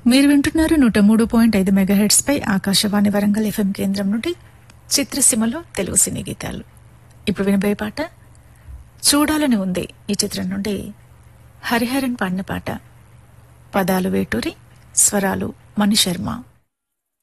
మీరు వింటున్నారు 103.5 మెగాహెర్ట్జ్ పై ఆకాశవాణి వరంగల్ ఎఫ్ఎం కేంద్రం నుండి చిత్రసీమలో తెలుగు సినీ గీతాలు. ఇప్పుడు వినబోయే పాట చూడాలని ఉంది ఈ చిత్రం నుండి హరిహరన్ పాడిన పాట. పదాలు వేటూరి, స్వరాలు మణిశర్మ.